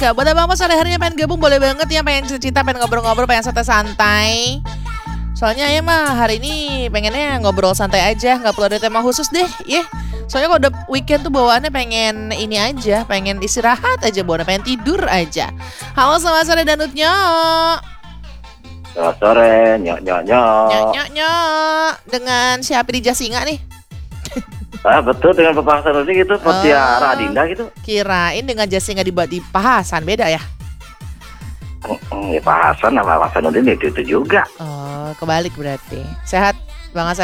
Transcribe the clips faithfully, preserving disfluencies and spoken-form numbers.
Kak, buat abang sore harinya pengen gabung boleh banget ya, pengen cerita, pengen ngobrol-ngobrol, pengen santai-santai. Soalnya ya mah hari ini pengennya ngobrol santai aja, nggak perlu ada tema khusus deh, ya. Yeah. Soalnya kalau udah weekend tuh bawaannya pengen ini aja, pengen istirahat aja, bawaannya pengen tidur aja. Halo, selamat sore Danutnya. Selamat sore, nyok nyok nyok. Nyok nyok nyok. Dengan siapa di Jasinga nih? Ah betul, dengan Papasan Nusi gitu, Petiara Adinda gitu. Kirain dengan Jasinga di di Pahasan, beda ya? Hmm, ya Pak Hasan sama Pak Hasanuddin itu, itu juga. Oh, kebalik berarti. Sehat, Bang Hasan?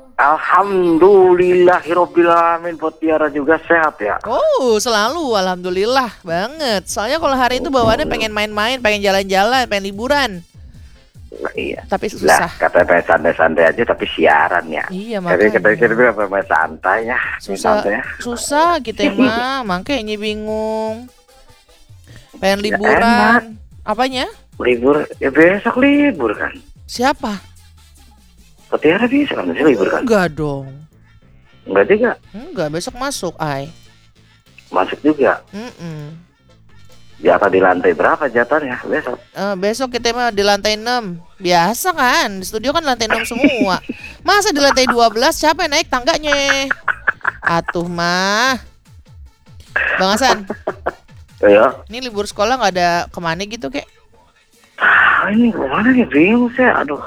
Alhamdulillahirobbilalamin, Petiara juga sehat ya. Oh, selalu alhamdulillah banget. Soalnya kalau hari itu bawaannya pengen main-main, pengen jalan-jalan, pengen liburan. Nah, iya. Tapi susah. Lah, katanya pengen santai-santai aja tapi siaran ya. Iya, makanya. Jadi kita makanya. main santai ya. Susah, santai ya. susah gitu mah. Makanya bingung. Pengen Ya, liburan. enak. Apanya? Libur, ya besok libur kan. Siapa? Petiara bisa kan, bisa libur kan? Enggak dong. Enggak juga. Enggak, besok masuk, ay. Masuk juga. Mm-mm. Jatah di lantai berapa jatahnya besok? Uh, besok kita mah di lantai enam. Biasa kan, di studio kan lantai enam semua. Masa di lantai dua belas siapa yang naik tangganya? Atuh mah. Bang Hasan. Iya. Ini libur sekolah nggak ada kemana gitu kek? Ah, ini kemana nih, bingung saya. Aduh.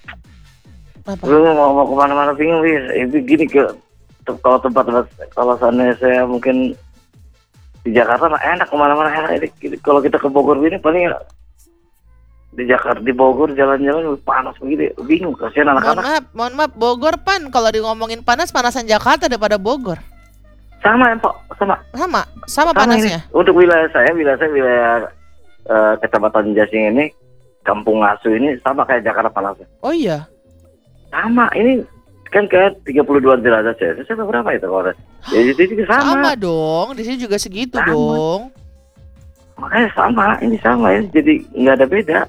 Apa? Belum mau, mau kemana-mana bingung bis. Ini gini ke kalau tempat-tempat kalau sana saya mungkin di Jakarta mah enak, kemana-mana enak. Ini kalau kita ke Bogor ini paling di Jakarta, di Bogor jalan-jalan panas begini, bingung, kasihan Mohon anak-anak. maaf, mohon maaf, Bogor pan. Kalau di ngomongin panas, panasan Jakarta daripada Bogor. Sama ya Pak, sama. Sama, sama, Sama panasnya. ini. Untuk wilayah saya, wilayah saya wilayah uh, Kecamatan Jasing ini, Kampung Asu ini sama kayak Jakarta panasnya. Oh iya. Sama, ini kan kayak tiga puluh dua derajat Celcius. Saya berapa itu kalau ya itu juga sama. Sama dong, di sini juga segitu Sama. dong. Makanya sama, ini sama ya, jadi nggak ada beda.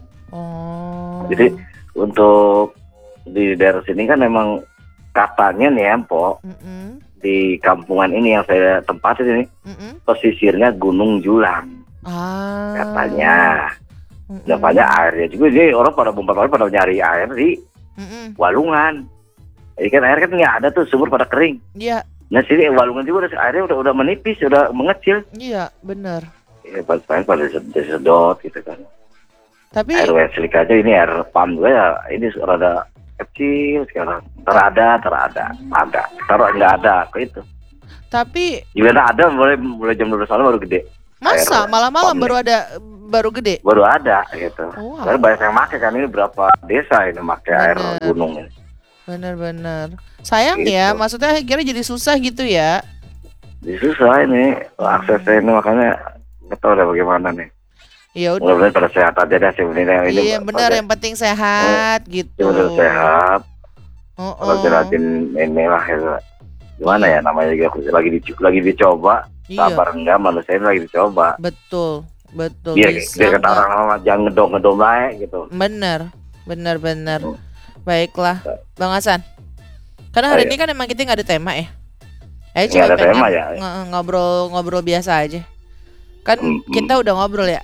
Oh. Jadi untuk di daerah sini kan memang katanya nih ya, Mpok, Mm-mm. di kampungan ini yang saya tempatin ini, Mm-mm. pesisirnya Gunung Julang Ah. katanya. Mm-mm. Dan pada airnya juga, jadi orang pada bumpat pada nyari air di Mm-mm. Walungan. Jadi kan air kan nggak ada tuh, sumur pada kering. Iya, Nah sini Walungan juga udah, airnya udah udah menipis, udah mengecil. iya, benar. Ya, pada pada sedot gitu kan. Tapi Air Weslik aja ini air pam juga ya, ini rada kecil sekarang. Terada, terada, ada. Taruh nggak ada, ke itu. tapi Gimana ada, mulai mulai jam dua belas malam baru gede. masa Air malam-malam pam baru nih. ada baru gede? Baru ada gitu. Oh, wow. Karena banyak yang pakai kan, ini berapa desa ini pakai air Bener. gunung ini. Bener-bener. Sayang Gitu. ya, maksudnya akhirnya jadi susah gitu ya. Jadi susah ini aksesnya ini, makanya nggak tahu deh bagaimana nih. Ya udah. Mudah-mudahan pada sehat aja deh sebenarnya ini. Iya benar, yang penting sehat gitu. Benar sehat. Oh, Rajin-rajin inilah gitu. Gimana ya namanya juga lagi dicoba, lagi dicoba. Iya, Sabar enggak, manusia ini lagi dicoba. betul, betul. Biar Bisa biar kata nggak? orang lama jangan ngedom-ngedom aja gitu. Bener, bener, bener. Hmm. Baiklah, Bang Hasan. Karena hari Ayo. ini kan emang kita nggak ada tema ya. Ayo Nggak cuma ada pengen tema ya? ng- ngobrol-ngobrol biasa aja. Kan Hmm, hmm. kita udah ngobrol ya.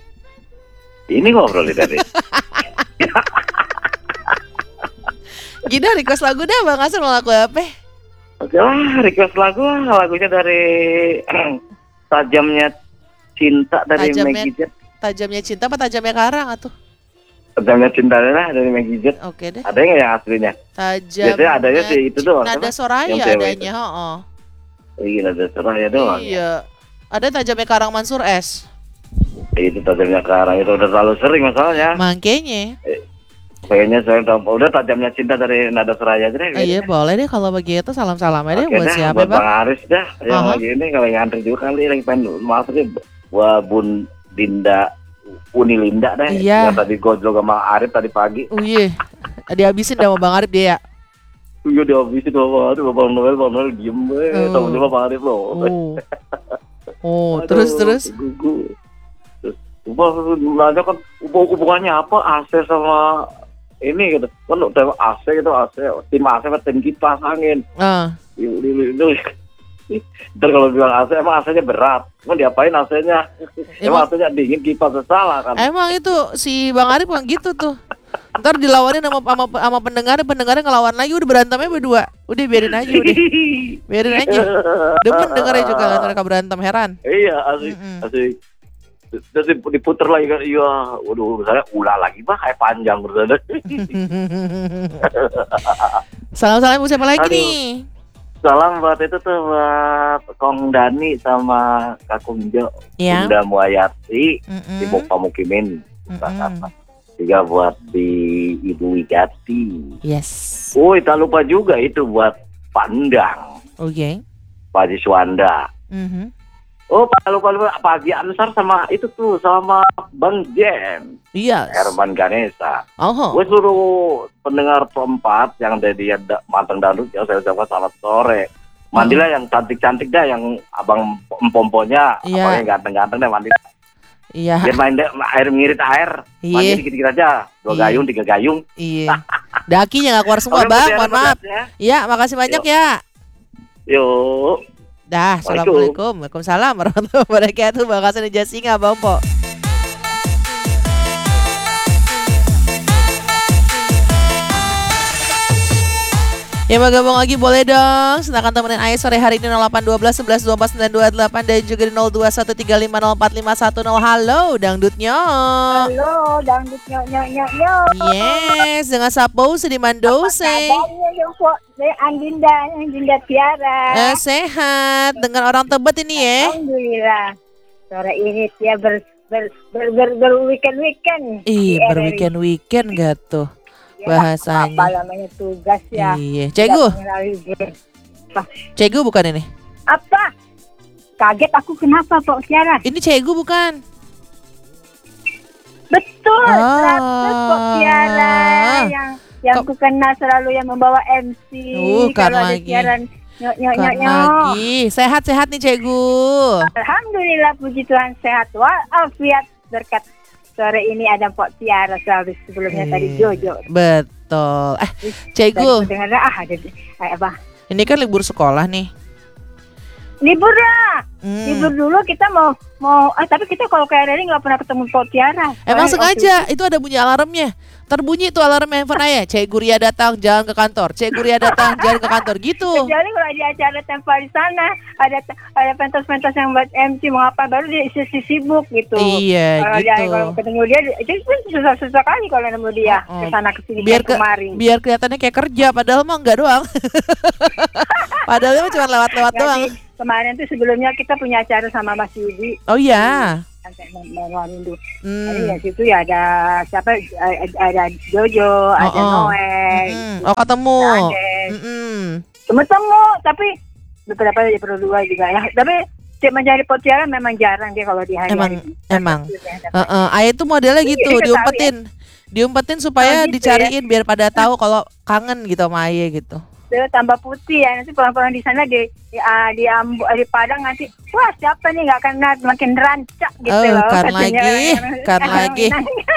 Ini ngobrol tadi. Gini request lagu dah Bang Hasan mau lagu apa? Oke lah, request lagu lah. Lagunya dari Tajamnya Cinta dari Tajamnya- Maggie Jet. Tajamnya cinta apa tajamnya karang atuh? Tajamnya Cinta lah dari Maggie Jet. Oke deh. Ada nggak yang aslinya? Tajamnya Biasanya adanya sih itu doang, Nada apa? Soraya Yang cewek adanya, heeh. Iya, ada Soraya doang. Iya. Ada tajamnya karang Mansur S. Itu tajamnya Karang itu udah terlalu sering masalahnya. Makanya. Kayaknya saya udah, udah Tajamnya Cinta dari Nada Soraya aja deh. Oh, iya boleh deh kalau begitu salam-salam aja Oke buat dah, siapa buat Bang? Bang Aris dah. Yang Aha. lagi ini kalau yang antri juga kali lagi pengen maaf sih buat Bun Dinda Uni Linda deh. Iya. Yang tadi gojlok sama Arif tadi pagi. Oh iya. Dihabisin sama Bang Arif dia ya. Iya dihabisin sama Bang Arif, Bang Noel, Bang Noel diem weh. Oh. Tahu sama Bang Arif loh. Oh. Oh, Aduh, terus terus. gugu. Terus, Ubah nanya kan hubung- hubungannya apa A C sama ini gitu. Kan udah A C gitu, A C tim A C sama tim kipas angin. Ah, Itu Ntar kalau bilang A C, emang A C-nya berat. Emang diapain A C-nya? Emang Emang- A C-nya dingin, kipasnya salah kan? Emang itu si Bang Arif kan gitu tuh. Ntar dilawanin sama sama, sama pendengar, pendengarnya ngelawan lagi, udah berantemnya berdua. Udah biarin aja udah. Biarin aja. Demen dengarnya juga kan mereka berantem, heran. Iya, asik, Mm-mm. asik. Terus dip- diputer lagi kan, iya, waduh, saya ulah lagi bah, kayak panjang berada. Salam-salam buat siapa lagi Aduh. nih? Salam buat itu tuh buat Kong Dani sama Kakung Jo, Ya. Bunda Muayati, Mm-mm. di Pamukimin. Mm-mm. Juga buat di Ibu Wigati. Yes. Oh, tak lupa juga itu buat Pandang, Oke. Pak Haji Suwanda. Mhm. Oh, Pak lupa lupa Pak Haji Ansar sama itu tuh sama Bang Jem, Yes. Herman Ganesha. Oh. Gue suruh pendengar perempat yang dari da- Manteng Dandut ya saya ucapkan selamat sore. Mandilah yang cantik-cantik dah, yang abang empomponya, Iya. abang yang ganteng-ganteng deh mandi. Iya. Biar main deh, air ngirit air, mandi Iya. dikit-dikit aja, dua Iya. gayung, tiga gayung. Iya. Dakinya nggak keluar semua, Oke, Bang. Mutiara Mohon maaf. Barat ya. Iya, makasih banyak Yuk. ya. Yuk. Dah, assalamualaikum, waalaikumsalam warahmatullahi wabarakatuh. Bang Hasan Jasinga, Bang Po. Ya mau gabung lagi boleh dong. Silakan temenin Ais sore hari ini nol delapan satu dua sebelas dua empat sembilan dua delapan dan juga di nol dua satu tiga lima nol empat lima satu nol. Halo dangdutnya. Halo, dangdut nyok nyok nyok nyok. Yes, dengan Sapo di Mandose. Kabarnya yang kok dari Andinda, Andinda Tiara. Eh, sehat dengan orang Tebet ini ya. Alhamdulillah. Sore ini dia ber ber ber, ber, ber weekend weekend. Ih, berweekend weekend gak tuh bahasanya. Apa namanya tugas ya? Iya, Cegu, Tidak mengenal libur. Cegu bukan ini. Apa? Kaget aku kenapa Pak Tiara? Ini Cegu bukan. Betul, Ah. Raptus Pak Tiara yang yang Kok- ku kenal selalu yang membawa M C Uh, kan kalau ada lagi. siaran nyok nyok nyok Kan nyok. lagi. Sehat-sehat nih Cegu. Alhamdulillah, puji Tuhan sehat walafiat berkat sore ini ada Pak Tiara selalu sebelumnya tadi Eh, Jojo. Betul. Eh, Tadi Cegu, ku dengar ah ada di- eh, apa? ini kan libur sekolah nih. Libur lah. Hmm. Libur dulu kita mau mau ah tapi kita kalau kayak ini nggak pernah ketemu Pak Tiara. Emang Soalnya sengaja, itu ada bunyi alarmnya. Terbunyi tuh alarm handphone ayah. Cek Guria datang, jalan ke kantor. Cek Guria datang, jalan ke kantor. Gitu. Kecuali kalau di acara tempat di sana ada ada pentas-pentas yang buat M C mau apa baru dia isi sibuk gitu. Iya, Kalau dia gitu. kalau ketemu dia itu pun susah-susah kali kalau nemu dia Oh, ke sana ke sini biar kayak ke, kemarin. biar kelihatannya kayak kerja, padahal mah enggak doang. Padahal mah cuma lewat-lewat Jadi, doang. kemarin tuh sebelumnya kita punya acara sama Mas Yudi Oh iya. sampai Mawarindo. Hmm. Jadi di situ ya ada siapa ada, ada Jojo, ada Oh, oh. Noel, Mm-mm. Oh ketemu. ada Mm-mm. temu-temu tapi beberapa di dua juga ya. Tapi cek mencari Potiara memang jarang dia kalau di hari Emang emang. Heeh, Ayah itu modelnya gitu, Iya, diumpetin. Diumpetin supaya Oh, gitu dicariin biar pada tahu kalau kangen gitu sama Ayah gitu. Dia tambah putih ya, nanti pulang-pulang di sana di di, ah, di, Ambu, di Padang nanti wah siapa nih nggak kenal makin rancak gitu Oh, loh kan katanya. lagi, kan lagi.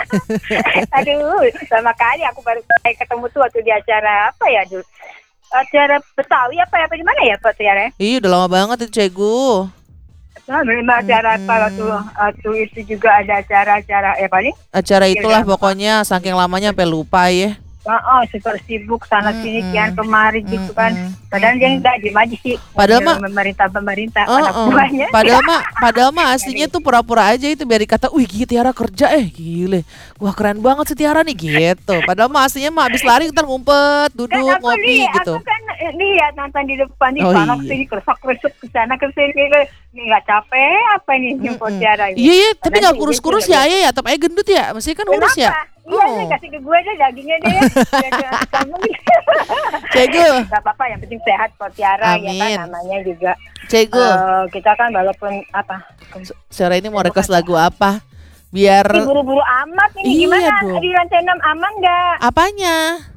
Aduh, sama kali aku baru kali ketemu tuh waktu di acara apa ya dulu, acara Betawi apa ya apa di mana ya Pak Tiara? Ih, udah lama banget itu Cegu. Nah, memang acara apa Mm-mm. waktu waktu itu juga ada acara-acara ya paling Acara itulah Iya, pokoknya saking lamanya sampai lupa ya. oh, super sibuk sana sini Mm-mm. kian kemari gitu kan. Mm-mm. Padahal dia enggak di sih. Padahal mah- pemerintah-pemerintah Oh, anak oh. buahnya. Padahal mah padahal mah aslinya tuh pura-pura aja itu biar dikata, "Wih, gila Tiara kerja eh, gile. Wah, keren banget si Tiara nih." gitu. Padahal mah aslinya mah habis lari ntar ngumpet, Kan duduk, aku ngopi lihat, gitu. aku kan eh, lihat nonton di depan di Oh, sana iya. sini kersak kerusuk ke sana ke sini ini nggak capek apa ini jemput Mm-mm. Tiara ini. Iya, iya, tapi Padahal nggak dia kurus-kurus gitu, ya Ayah ya, tapi Ayah gendut ya. Mesti kan kurus ya. Kenapa? Iya, Oh. dia kasih ke gue aja dagingnya deh. Biar dia sambung. Cegu, Gak apa-apa, yang penting sehat kok Tiara ya Amin. kan namanya juga. Cegu. Eh, kita kan walaupun apa? Sore ini mau request lagu apa? Biar Ini buru-buru amat Iya, ini gimana? dong. Di lantai enam aman nggak? apanya?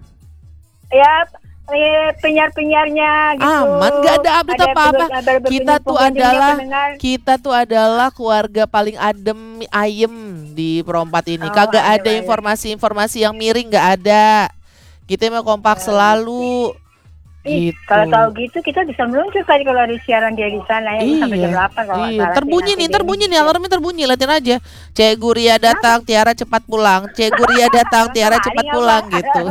Ya eh, penyiar-penyiarnya gitu. Aman, nggak ada update Ada apa-apa. pengen- ada Kita pengen- tuh pengunjungnya, adalah pendengar. kita tuh adalah keluarga paling adem ayem di Perompat ini. Oh, Kagak adem ada ayem. informasi-informasi yang miring, nggak ada. Kita mah kompak Oh, selalu. Ih, Gitu. kalau tahu gitu kita bisa meluncur kali kalau ada siaran dia di sana ya sampai jam Iya, delapan kalau nggak iya. salah sih Terbunyi nanti nih, dia terbunyi nih, ngisi. alarmnya terbunyi. Liatin aja. Cek Guria datang, Tiara cepat pulang. Cek Guria datang, Tiara Kemarin cepat apa? pulang gitu.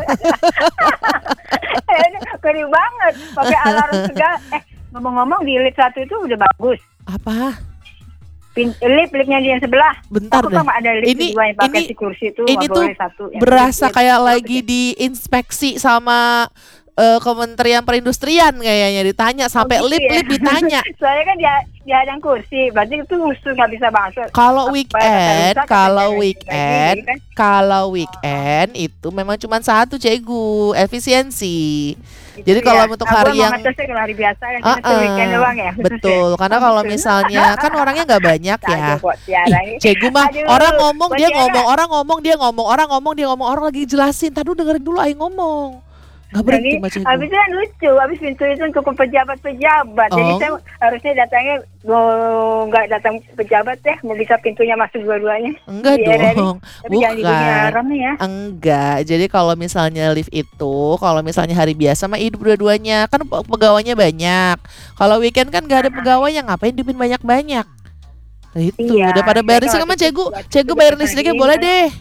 Eh, ini Ngeri banget pakai alarm segala. Eh ngomong-ngomong di lift satu itu udah bagus. Apa? Pin, lift liftnya di yang sebelah. Bentar Aku deh. kan ada lift Ini dua yang pakai ini si kursi itu. ini nggak tuh boleh satu. Yang berasa lift- kayak lift- lagi diinspeksi sama eh, Kementerian Perindustrian kayaknya, ditanya sampai Oh, gitu lip ya? lip ditanya. Soalnya kan dia dia ada kursi, berarti itu khusus nggak bisa masuk. Kalau Apa, weekend, kata rusak, kalau katanya weekend, lagi, kan? kalau weekend itu memang cuma satu Cegu, efisiensi. Gitu Jadi ya. kalau untuk Nah, hari gua mau yang ngetesnya kalau hari biasa kan Ah, itu weekend ah, doang ya. khusus ya? betul, karena Oh, kalau gitu. misalnya kan orangnya nggak banyak ya. Aduh, kok Ih, Tiara ini. Cegu mah Aduh, orang ngomong buat dia Tiara. ngomong, orang ngomong dia ngomong, orang ngomong dia ngomong, orang lagi jelasin. Tadi dengerin dulu aing ngomong. Gak berhenti Jadi, Mbak Cegu. habis itu kan lucu, habis pintu itu untuk pejabat-pejabat. Jadi Oh. saya harusnya datangnya oh, nggak datang pejabat ya, mau bisa pintunya masuk dua-duanya. Enggak Di R R I. dong. Tapi jangan dibunyi Bukan. alarmnya ya. Enggak. Jadi kalau misalnya lift itu, kalau misalnya hari biasa mah hidup dua-duanya. Kan pe- pegawainya banyak. Kalau weekend kan gak ada pegawainya, ngapain hidupin banyak-banyak. Nah, itu Iya, udah pada bayar listrik saya sama waktu Cegu. itu- waktu Cegu itu bayar pernah listriknya ini boleh kan. deh.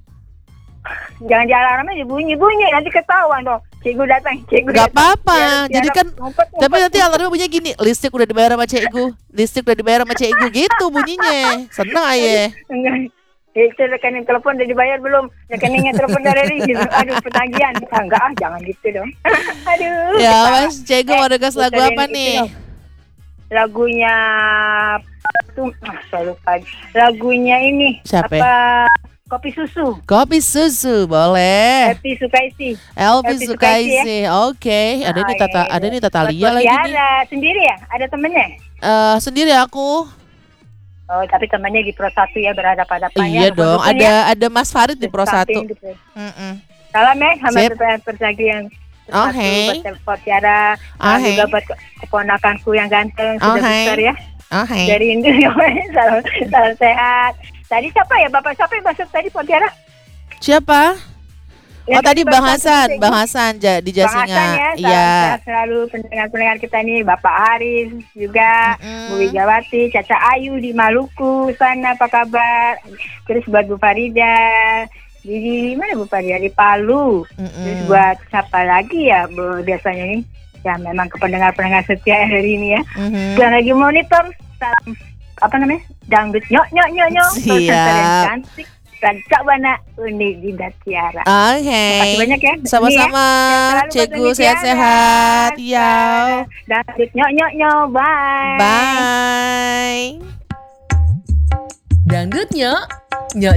Jangan di alarmnya dibunyi-bunyi, nanti ketahuan dong. Cikgu datang, cikgu Gak datang. apa-apa. Tiara- Jadi Tiara kan ngumpet-ngumpet. tapi nanti alarmnya bunyinya gini, listrik udah dibayar sama Cegu. Listrik udah dibayar sama Cegu gitu bunyinya. Seneng aja. Enggak. Itu rekening telepon udah dibayar belum? Rekeningnya telepon dari R R I gitu. Aduh, petagihan. Ah, enggak ah, jangan gitu dong. Aduh. Ya ketawa. Mas Cegu mau degas lagu puterin apa itu nih? dong. Lagunya tuh, ah, saya lupa. Lagunya ini Siapa? apa? Kopi susu. Kopi susu boleh. Happy Sukaisi. Elvi Elvi Sukaisi ya. Sukaisi. Oke, ada nih Ah, Tata, iya, ada iya. nih Tatalia Buat lagi nih. Tiara sendiri ya? Ada temennya? Eh sendiri aku. Oh, tapi temannya di Pro satu ya berhadapan-hadapan ya. Iya dong, rukun-rukun ada ya. ada Mas Farid di Pro Samping satu. gitu. Mm-mm. Salam ya sama Sip. teman persagi yang Oh, satu hey. buat buat Tiara, Oh, salam hey. juga buat ke- keponakanku yang ganteng Oh, sudah hey. besar ya Oh, hey. dari Indo. salam, salam sehat. Tadi siapa ya bapak siapa yang masuk tadi Pak Tiara? Siapa? Yang Oh tadi baru Bang masuk Hasan, tadi. Bang Hasan ja- di Bang Hasan Jasinga. ya, salam Iya. sehat selalu pendengar-pendengar kita nih, Bapak Haris juga, Mm-mm. Bu Wijawati, Caca Ayu di Maluku sana apa kabar? Terus buat Bu Farida di, di mana Bu Farida di Palu. Mm-mm. Terus buat siapa lagi ya Bu, biasanya nih? Ya memang ke pendengar-pendengar setia hari ini ya. Mhm. Yang lagi monitor salam, apa namanya? Dangdut nyok nyok nyok nyok. Terus Siap. yang cantik. Rancak Wana Uni Dinda Tiara. Oke. Makasih banyak ya. Sama-sama. Ini ya, sehat selalu buat Cegu Uni sehat-sehat. Tiara. Iya. Dangdut nyok nyok nyok. Bye. Bye. Dangdut nyok, nyok